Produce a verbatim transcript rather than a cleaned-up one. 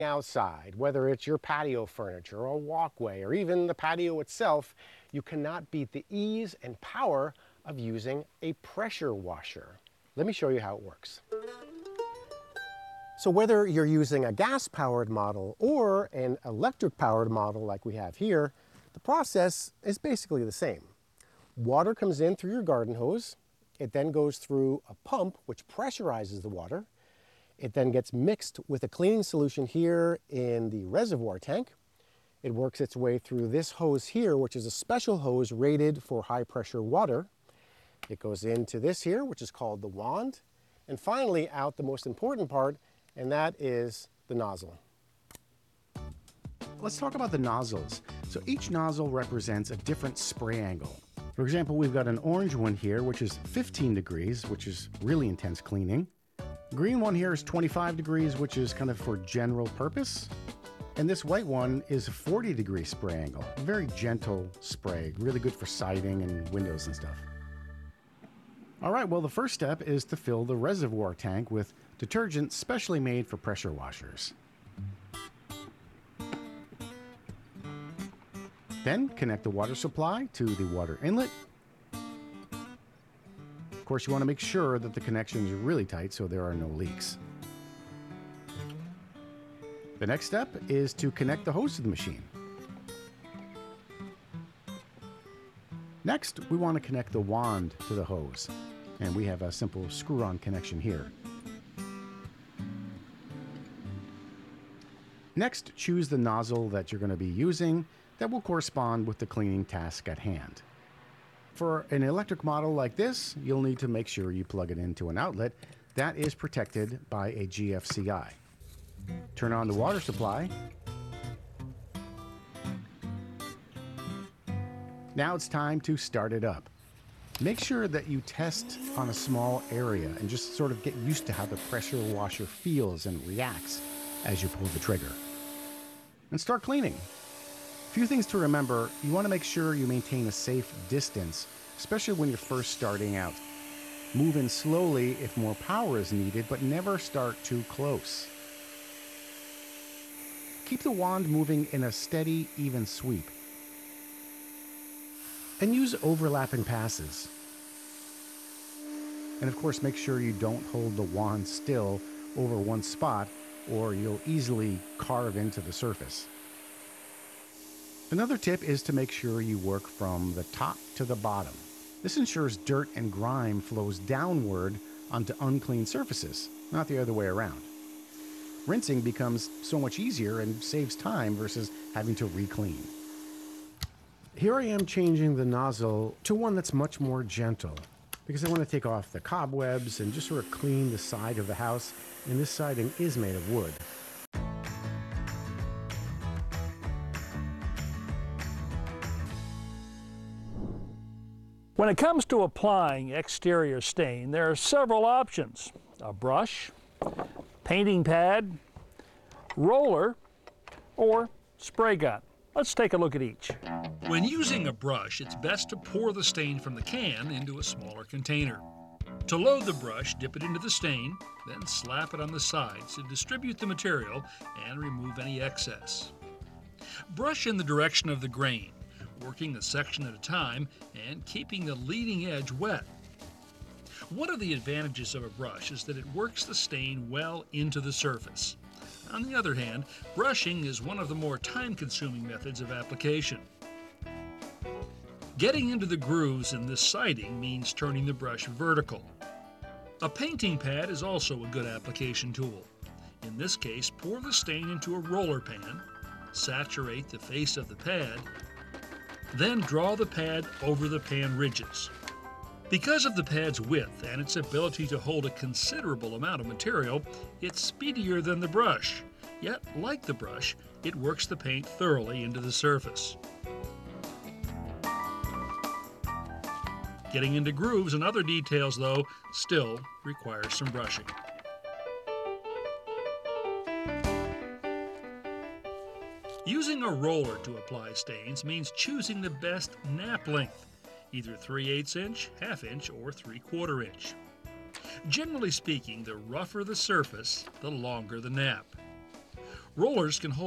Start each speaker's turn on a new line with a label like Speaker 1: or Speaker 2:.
Speaker 1: outside, whether it's your patio furniture or a walkway or even the patio itself, you cannot beat the ease and power of using a pressure washer. Let me show you how it works. So whether you're using a gas-powered model or an electric-powered model like we have here, the process is basically the same. Water comes in through your garden hose. It then goes through a pump which pressurizes the water. It then gets mixed with a cleaning solution here in the reservoir tank. It works its way through this hose here, which is a special hose rated for high pressure water. It goes into this here, which is called the wand. And finally out the most important part, and that is the nozzle.
Speaker 2: Let's talk about the nozzles. So each nozzle represents a different spray angle. For example, we've got an orange one here, which is fifteen degrees, which is really intense cleaning. Green one here is twenty-five degrees, which is kind of for general purpose. And this white one is a forty degree spray angle. Very gentle spray, really good for siding and windows and stuff. All right, well, the first step is to fill the reservoir tank with detergent specially made for pressure washers. Then connect the water supply to the water inlet. Of course, you want to make sure that the connections are really tight so there are no leaks. The next step is to connect the hose to the machine. Next, we want to connect the wand to the hose, and we have a simple screw-on connection here. Next, choose the nozzle that you're going to be using that will correspond with the cleaning task at hand. For an electric model like this, you'll need to make sure you plug it into an outlet that is protected by a G F C I. Turn on the water supply. Now it's time to start it up. Make sure that you test on a small area and just sort of get used to how the pressure washer feels and reacts as you pull the trigger. And start cleaning. A few things to remember: you want to make sure you maintain a safe distance, especially when you're first starting out. Move in slowly if more power is needed, but never start too close. Keep the wand moving in a steady, even sweep. And use overlapping passes. And of course, make sure you don't hold the wand still over one spot, or you'll easily carve into the surface. Another tip is to make sure you work from the top to the bottom. This ensures dirt and grime flows downward onto unclean surfaces, not the other way around. Rinsing becomes so much easier and saves time versus having to re-clean. Here I am changing the nozzle to one that's much more gentle, because I want to take off the cobwebs and just sort of clean the side of the house, and this siding is made of wood.
Speaker 3: When it comes to applying exterior stain, there are several options: a brush, painting pad, roller, or spray gun. Let's take a look at each.
Speaker 4: When using a brush, it's best to pour the stain from the can into a smaller container. To load the brush, dip it into the stain, then slap it on the sides to distribute the material and remove any excess. Brush in the direction of the grain, working a section at a time and keeping the leading edge wet. One of the advantages of a brush is that it works the stain well into the surface. On the other hand, brushing is one of the more time-consuming methods of application. Getting into the grooves in this siding means turning the brush vertical. A painting pad is also a good application tool. In this case, pour the stain into a roller pan, saturate the face of the pad, then draw the pad over the pan ridges. Because of the pad's width and its ability to hold a considerable amount of material, it's speedier than the brush. Yet, like the brush, it works the paint thoroughly into the surface. Getting into grooves and other details, though, still requires some brushing. Using a roller to apply stains means choosing the best nap length, either three eighths inch, half inch, or three quarter inch. Generally speaking, the rougher the surface, the longer the nap. Rollers can hold